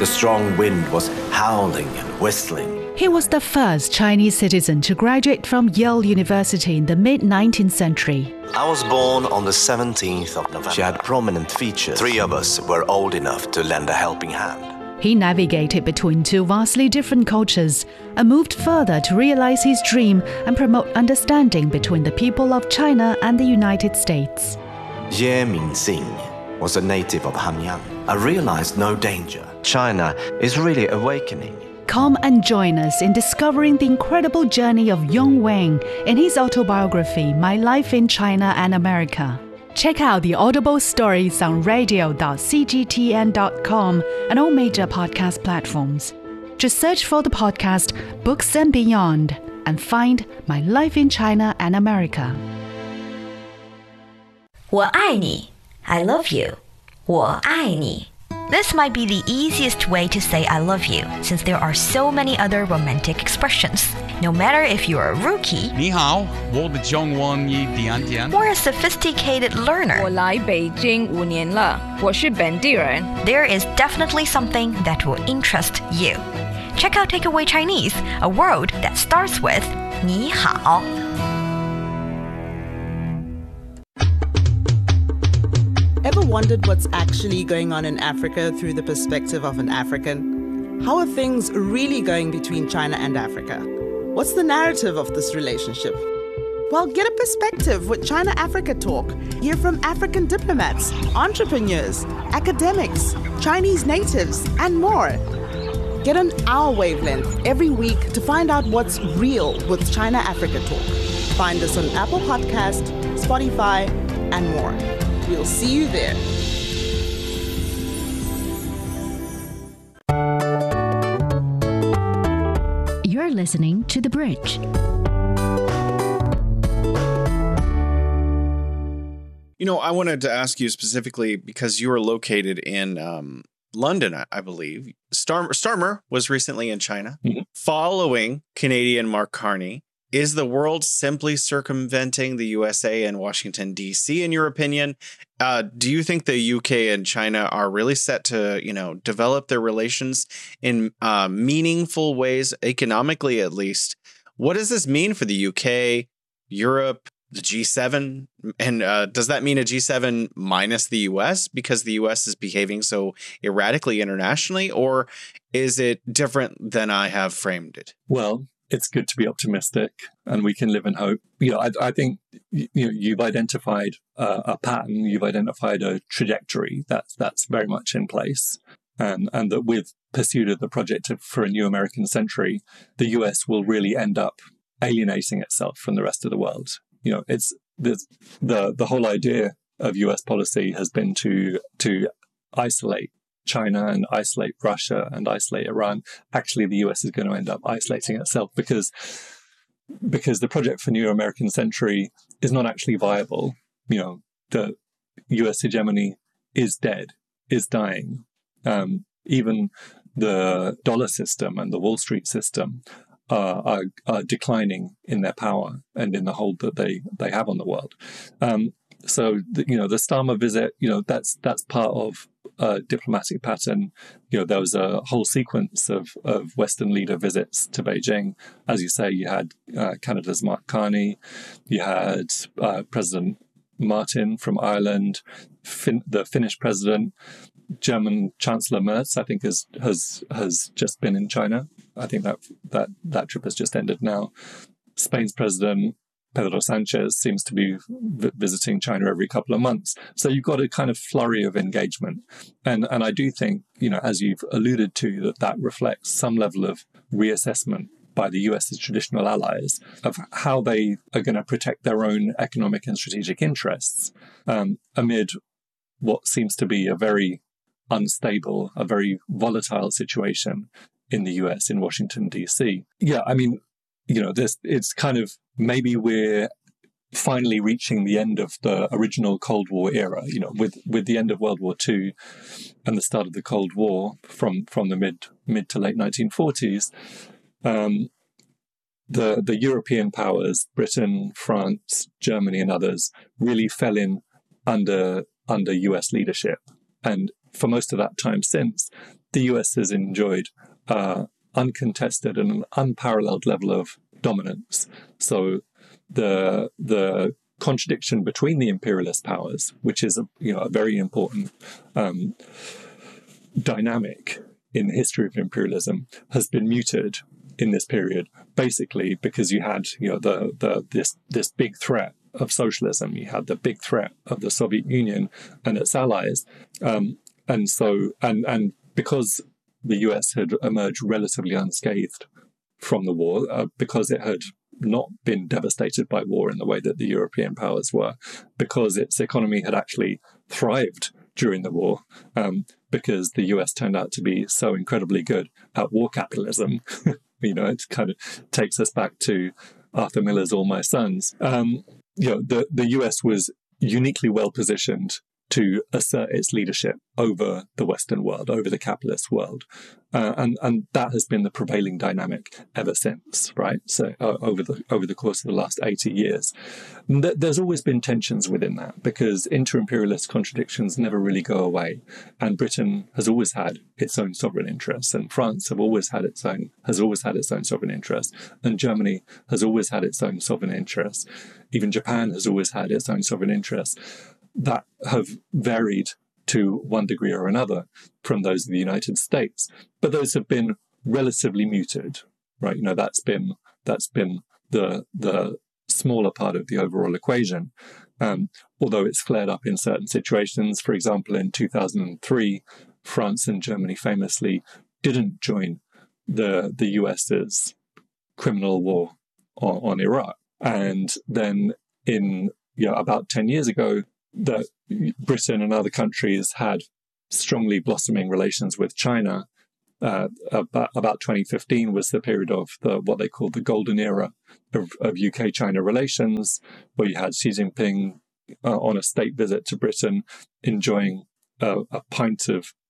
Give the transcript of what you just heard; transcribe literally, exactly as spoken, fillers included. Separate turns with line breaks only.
The strong wind was howling and whistling.
He was the first Chinese citizen to graduate from Yale University in the mid-nineteenth century.
I was born on the seventeenth of November. She had prominent features. Three of us were old enough to lend a helping hand.
He navigated between two vastly different cultures and moved further to realize his dream and promote understanding between the people of China and the United States.
Ye Mingxing was a native of Hanyang. I realized no danger. China is really awakening.
Come and join us in discovering the incredible journey of Yong Wang in his autobiography, My Life in China and America. Check out the Audible stories on radio dot c g t n dot com and all major podcast platforms. Just search for the podcast Books and Beyond and find My Life in China and America.
我爱你 I love you. 我爱你 This might be the easiest way to say I love you, since there are so many other romantic expressions. No matter if you're a rookie
你好，我的中文一点点
or a sophisticated
我
learner,
来北京五年了，我是本地人。
there is definitely something that will interest you. Check out Takeaway Chinese, a word that starts with 你好.
Ever wondered what's actually going on in Africa through the perspective of an African? How are things really going between China and Africa? What's the narrative of this relationship? Well, get a perspective with China-Africa Talk. Hear from African diplomats, entrepreneurs, academics, Chinese natives, and more. Get on our wavelength every week to find out what's real with China-Africa Talk. Find us on Apple Podcast, Spotify, and more. We'll see you there.
You're listening to The Bridge.
You know, I wanted to ask you specifically because you are located in um, London, I, I believe. Star- Starmer was recently in China. Mm-hmm. Following Canadian Mark Carney, is the world simply circumventing the U S A and Washington, D C, in your opinion? Uh, do you think the U K and China are really set to, you know, develop their relations in uh, meaningful ways, economically at least? What does this mean for the U K, Europe, the G seven? And uh, does that mean a G seven minus the U S because the U S is behaving so erratically internationally? Or is it different than I have framed it?
Well, it's good to be optimistic, and we can live in hope. You know, I, I think you know you've identified uh, a pattern, you've identified a trajectory that's that's very much in place, and and that with pursuit of the project of, for a new American century, the U S will really end up alienating itself from the rest of the world. You know, it's the the the whole idea of U S policy has been to to isolate China and isolate Russia and isolate Iran. Actually, the U S is going to end up isolating itself because because the project for New American Century is not actually viable. You know, the U S hegemony is dead, is dying. Um, even the dollar system and the Wall Street system uh, are, are declining in their power and in the hold that they, they have on the world. Um, so, the, you know, the Starmer visit, you know, that's that's part of a diplomatic pattern. You know, there was a whole sequence of, of Western leader visits to Beijing. As you say, you had uh, Canada's Mark Carney, you had uh, President Martin from Ireland, fin- the Finnish president, German Chancellor Merz, I think, has has has just been in China. I think that that that trip has just ended now. Spain's president Pedro Sanchez seems to be v- visiting China every couple of months. So you've got a kind of flurry of engagement. And and I do think, you know, as you've alluded to, that that reflects some level of reassessment by the U S's traditional allies of how they are going to protect their own economic and strategic interests um, amid what seems to be a very unstable, a very volatile situation in the U S, in Washington, D C. Yeah, I mean, you know, this it's kind of maybe we're finally reaching the end of the original Cold War era, you know, with, with the end of World War Two and the start of the Cold War from, from the mid mid to late nineteen forties. Um, the the European powers, Britain, France, Germany, and others, really fell in under under U S leadership. And for most of that time since, the U S has enjoyed uh, uncontested and an unparalleled level of dominance. So the the contradiction between the imperialist powers, which is a, you know, a very important um, dynamic in the history of imperialism, has been muted in this period, basically because you had, you know, the the this this big threat of socialism. You had the big threat of the Soviet Union and its allies, um, and so and and because the U S had emerged relatively unscathed from the war, uh, because it had not been devastated by war in the way that the European powers were, because its economy had actually thrived during the war, um, because the U S turned out to be so incredibly good at war capitalism. You know, it kind of takes us back to Arthur Miller's All My Sons. Um, you know, the, the U S was uniquely well positioned to assert its leadership over the Western world, over the capitalist world. Uh, and, and that has been the prevailing dynamic ever since, right? So uh, over the over the course of the last eighty years. Th- there's always been tensions within that because inter-imperialist contradictions never really go away. And Britain has always had its own sovereign interests, and France have always had its own, has always had its own sovereign interests, and Germany has always had its own sovereign interests. Even Japan has always had its own sovereign interests that have varied to one degree or another from those of the United States, but those have been relatively muted, right? You know, that's been that's been the the smaller part of the overall equation, um, although it's flared up in certain situations. For example, in two thousand three, France and Germany famously didn't join the the US's criminal war on, on Iraq, and then in you know about ten years ago, that Britain and other countries had strongly blossoming relations with China. Uh, about, about twenty fifteen was the period of the what they called the golden era of, of U K-China relations, where you had Xi Jinping uh, on a state visit to Britain, enjoying a, a pint of